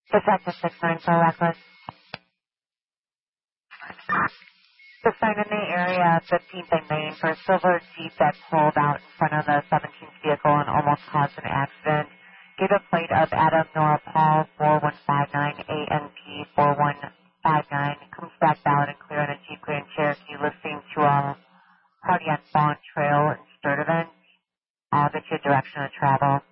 Detective 69 for reckless. The sign in the area, 15th and Main, for a silver Jeep that pulled out in front of the 17th vehicle and almost caused an accident. Give a plate of Adam Nora Paul 4159 ANP 4159. Comes back valid and clear on a Jeep Grand Cherokee listening to a party on Fawn Trail in Sturtevant. I'll get you a direction of travel.